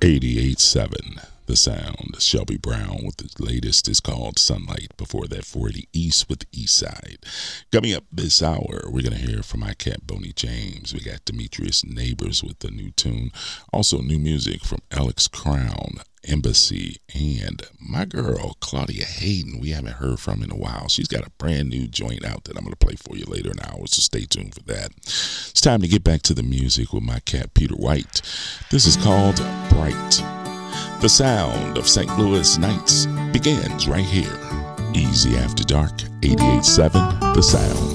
88.7 The Sound. Shelby Brown with the latest is called Sunlight. Before that, 40 East with the East Side. Coming up this hour, we're going to hear from my cat Boney James. We got Demetrius Neighbors with the new tune. Also new music from Alex Crown, Embassy, and my girl Claudia Hayden. We haven't heard from in a while. She's got a brand new joint out that I'm going to play for you later in the hour, so stay tuned for that. It's time to get back to the music with my cat Peter White. This is called Bright. The sound of St. Louis nights begins right here. Easy After Dark, 88.7 The Sound.